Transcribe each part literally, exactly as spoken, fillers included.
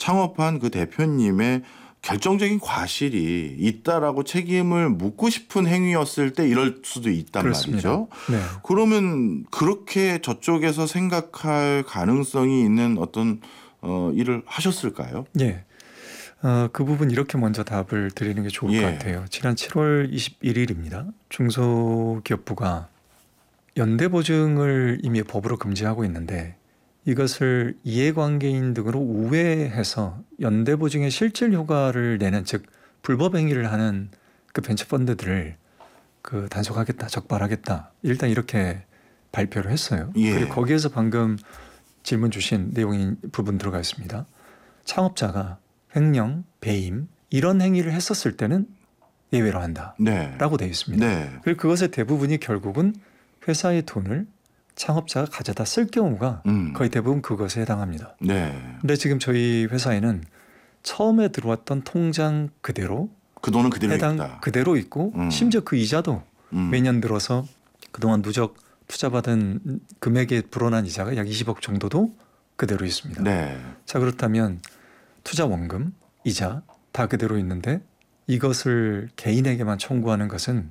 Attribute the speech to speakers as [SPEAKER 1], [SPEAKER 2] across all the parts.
[SPEAKER 1] 창업한 그 대표님의 결정적인 과실이 있다라고 책임을 묻고 싶은 행위였을 때 이럴 수도 있단
[SPEAKER 2] 그렇습니다.
[SPEAKER 1] 말이죠.
[SPEAKER 2] 네.
[SPEAKER 1] 그러면 그렇게 저쪽에서 생각할 가능성이 있는 어떤 어, 일을 하셨을까요?
[SPEAKER 2] 예. 어, 그 부분 이렇게 먼저 답을 드리는 게 좋을
[SPEAKER 1] 예.
[SPEAKER 2] 것 같아요. 지난 칠월 이십일일입니다. 중소기업부가 연대보증을 이미 법으로 금지하고 있는데 이것을 이해관계인 등으로 우회해서 연대보증의 실질 효과를 내는, 즉 불법 행위를 하는 그 벤처펀드들을 그 단속하겠다, 적발하겠다, 일단 이렇게 발표를 했어요.
[SPEAKER 1] 예.
[SPEAKER 2] 그리고 거기에서 방금 질문 주신 내용인 부분 들어가 있습니다. 창업자가 횡령, 배임 이런 행위를 했었을 때는 예외로 한다
[SPEAKER 1] 네.
[SPEAKER 2] 라고 되어 있습니다.
[SPEAKER 1] 네.
[SPEAKER 2] 그리고 그것의 대부분이 결국은 회사의 돈을 창업자가 가져다 쓸 경우가
[SPEAKER 1] 음.
[SPEAKER 2] 거의 대부분 그것에 해당합니다.
[SPEAKER 1] 네.
[SPEAKER 2] 근데 지금 저희 회사에는 처음에 들어왔던 통장 그대로
[SPEAKER 1] 그 돈은 그대로
[SPEAKER 2] 해당
[SPEAKER 1] 있다.
[SPEAKER 2] 그대로 있고
[SPEAKER 1] 음.
[SPEAKER 2] 심지어 그 이자도
[SPEAKER 1] 음.
[SPEAKER 2] 매년 들어서 그동안 누적 투자받은 금액에 불어난 이자가 약 이십억 정도도 그대로 있습니다.
[SPEAKER 1] 네.
[SPEAKER 2] 자, 그렇다면 투자 원금, 이자 다 그대로 있는데 이것을 개인에게만 청구하는 것은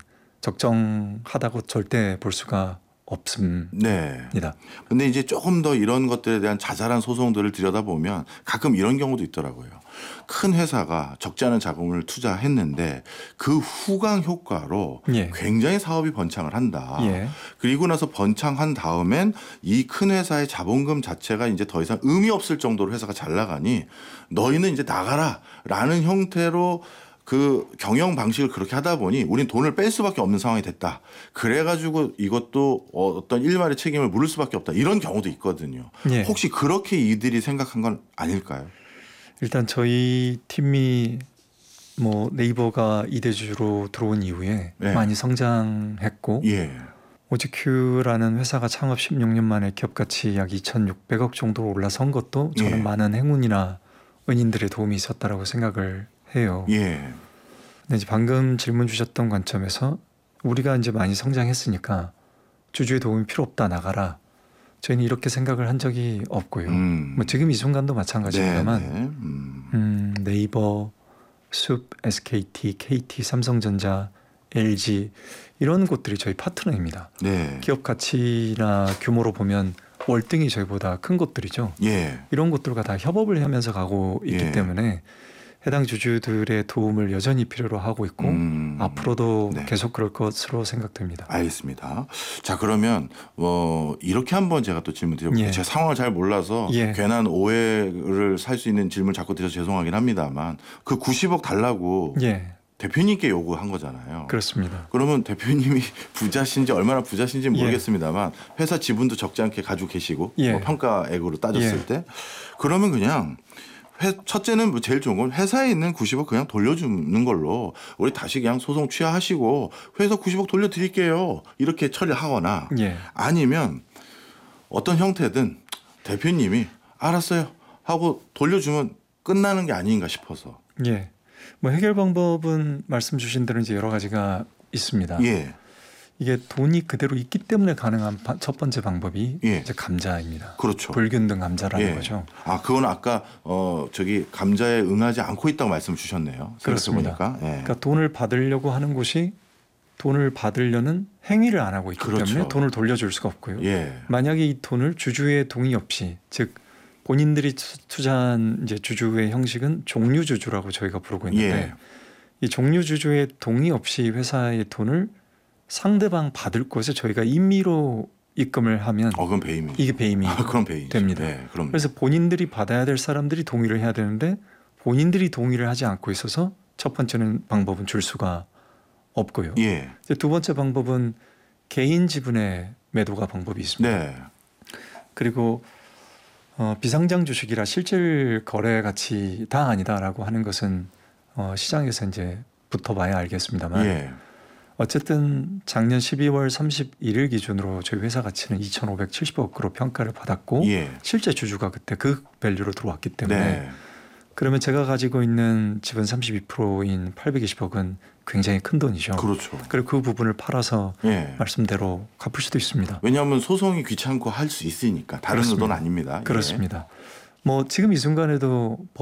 [SPEAKER 2] 적정하다고 절대 볼 수가 없습니다.
[SPEAKER 1] 네. 근데 이제 조금 더 이런 것들에 대한 자잘한 소송들을 들여다보면 가끔 이런 경우도 있더라고요. 큰 회사가 적지 않은 자금을 투자했는데 그 후광 효과로
[SPEAKER 2] 예.
[SPEAKER 1] 굉장히 사업이 번창을 한다.
[SPEAKER 2] 예.
[SPEAKER 1] 그리고 나서 번창한 다음엔 이 큰 회사의 자본금 자체가 이제 더 이상 의미 없을 정도로 회사가 잘 나가니 너희는 이제 나가라 라는 형태로 그 경영 방식을 그렇게 하다 보니 우린 돈을 뺄 수밖에 없는 상황이 됐다. 그래가지고 이것도 어떤 일말의 책임을 물을 수밖에 없다. 이런 경우도 있거든요.
[SPEAKER 2] 예.
[SPEAKER 1] 혹시 그렇게 이들이 생각한 건 아닐까요?
[SPEAKER 2] 일단 저희 팀이 뭐 네이버가 이대주주로 들어온 이후에
[SPEAKER 1] 네.
[SPEAKER 2] 많이 성장했고
[SPEAKER 1] 예.
[SPEAKER 2] 오지큐라는 회사가 창업 십육 년 만에 기업가치 약 이천육백억 정도로 올라선 것도 저는
[SPEAKER 1] 예.
[SPEAKER 2] 많은 행운이나 은인들의 도움이 있었다라고 생각을 해요.
[SPEAKER 1] 예.
[SPEAKER 2] 근데 이제 방금 질문 주셨던 관점에서 우리가 이제 많이 성장했으니까 주주의 도움이 필요 없다, 나가라. 저희는 이렇게 생각을 한 적이 없고요.
[SPEAKER 1] 음.
[SPEAKER 2] 뭐 지금 이 순간도 마찬가지입니다만
[SPEAKER 1] 네, 네. 음.
[SPEAKER 2] 음, 네이버, 숲, 에스케이티, 케이티, 삼성전자, 엘지 이런 곳들이 저희 파트너입니다.
[SPEAKER 1] 네.
[SPEAKER 2] 기업 가치나 규모로 보면 월등히 저희보다 큰 곳들이죠.
[SPEAKER 1] 예.
[SPEAKER 2] 이런 곳들과 다 협업을 하면서 가고 있기
[SPEAKER 1] 예.
[SPEAKER 2] 때문에 해당 주주들의 도움을 여전히 필요로 하고 있고
[SPEAKER 1] 음.
[SPEAKER 2] 앞으로도
[SPEAKER 1] 네.
[SPEAKER 2] 계속 그럴 것으로 생각됩니다.
[SPEAKER 1] 알겠습니다. 자, 그러면 뭐 이렇게 한번 제가 또 질문 드려볼게요.
[SPEAKER 2] 예.
[SPEAKER 1] 제가 상황을 잘 몰라서
[SPEAKER 2] 예.
[SPEAKER 1] 괜한 오해를 살 수 있는 질문 자꾸 드려서 죄송하긴 합니다만 그 구십억 달라고
[SPEAKER 2] 예,
[SPEAKER 1] 대표님께 요구한 거잖아요.
[SPEAKER 2] 그렇습니다.
[SPEAKER 1] 그러면 대표님이 부자신지 얼마나 부자신지는
[SPEAKER 2] 예.
[SPEAKER 1] 모르겠습니다만 회사 지분도 적지 않게 가지고 계시고
[SPEAKER 2] 예.
[SPEAKER 1] 뭐 평가액으로 따졌을
[SPEAKER 2] 예.
[SPEAKER 1] 때 그러면 그냥 회, 첫째는 뭐 제일 좋은 건 회사에 있는 구십억 그냥 돌려주는 걸로 우리 다시 그냥 소송 취하하시고 회사 구십억 돌려드릴게요. 이렇게 처리하거나
[SPEAKER 2] 예.
[SPEAKER 1] 아니면 어떤 형태든 대표님이 알았어요 하고 돌려주면 끝나는 게 아닌가 싶어서.
[SPEAKER 2] 예. 뭐 해결 방법은 말씀 주신 대로 이제 여러 가지가 있습니다.
[SPEAKER 1] 예.
[SPEAKER 2] 이게 돈이 그대로 있기 때문에 가능한 바, 첫 번째 방법이
[SPEAKER 1] 예.
[SPEAKER 2] 이제 감자입니다.
[SPEAKER 1] 그렇죠.
[SPEAKER 2] 불균등 감자라는
[SPEAKER 1] 예.
[SPEAKER 2] 거죠.
[SPEAKER 1] 아, 그건 아까 어 저기 감자에 응하지 않고 있다고 말씀 주셨네요.
[SPEAKER 2] 그렇습니다.
[SPEAKER 1] 보니까. 예.
[SPEAKER 2] 그러니까 돈을 받으려고 하는 곳이 돈을 받으려는 행위를 안 하고 있기
[SPEAKER 1] 그렇죠.
[SPEAKER 2] 때문에 돈을 돌려줄 수가 없고요.
[SPEAKER 1] 예.
[SPEAKER 2] 만약에 이 돈을 주주의 동의 없이, 즉 본인들이 투- 투자한 이제 주주의 형식은 종류주주라고 저희가 부르고 있는데
[SPEAKER 1] 예.
[SPEAKER 2] 이 종류주주의 동의 없이 회사의 돈을 상대방 받을 곳에 저희가 임의로 입금을 하면
[SPEAKER 1] 어, 그건 배임이.
[SPEAKER 2] 이게 배임이
[SPEAKER 1] 아, 그런 배임
[SPEAKER 2] 됩니다.
[SPEAKER 1] 네, 그럼.
[SPEAKER 2] 그래서 본인들이 받아야 될 사람들이 동의를 해야 되는데 본인들이 동의를 하지 않고 있어서 첫 번째는 방법은 줄 수가 없고요.
[SPEAKER 1] 예.
[SPEAKER 2] 이제 두 번째 방법은 개인 지분의 매도가 방법이 있습니다.
[SPEAKER 1] 네.
[SPEAKER 2] 그리고 어, 비상장 주식이라 실질 거래 가치 다 아니다라고 하는 것은 어, 시장에서 이제 붙어봐야 알겠습니다만
[SPEAKER 1] 예.
[SPEAKER 2] 어쨌든 작년 십이월 삼십일일 기준으로 저희 회사 가치는 이천오백칠십억으로 평가를 받았고
[SPEAKER 1] 예.
[SPEAKER 2] 실제 주주가 그때 그 밸류로 들어왔기 때문에
[SPEAKER 1] 네.
[SPEAKER 2] 그러면 제가 가지고 있는 지분 삼십이 퍼센트인 팔백이십억은 굉장히 큰 돈이죠.
[SPEAKER 1] 그렇죠.
[SPEAKER 2] 그리고 그 부분을 팔아서
[SPEAKER 1] 예.
[SPEAKER 2] 말씀대로 갚을 수도 있습니다.
[SPEAKER 1] 왜냐하면 소송이 귀찮고 할 수 있으니까 다른
[SPEAKER 2] 그렇습니다.
[SPEAKER 1] 의도는 아닙니다. 예.
[SPEAKER 2] 그렇습니다. 뭐 지금 이 순간에도